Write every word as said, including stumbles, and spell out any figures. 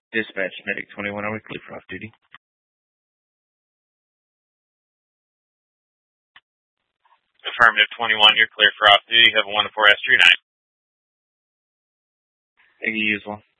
Dispatch, Medic twenty-one, are we clear for off-duty? Affirmative twenty-one, you're clear for off-duty. Have a wonderful rest of your night. Thank you, usual.